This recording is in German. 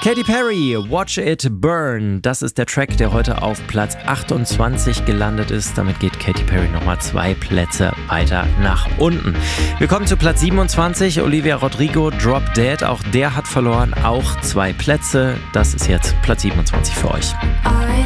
Katy Perry, Watch It Burn. Das ist der Track, der heute auf Platz 28 gelandet ist. Damit geht Katy Perry nochmal 2 Plätze weiter nach unten. Wir kommen zu Platz 27. Olivia Rodrigo, Drop Dead. Auch der hat verloren, auch 2 Plätze. Das ist jetzt Platz 27 für euch.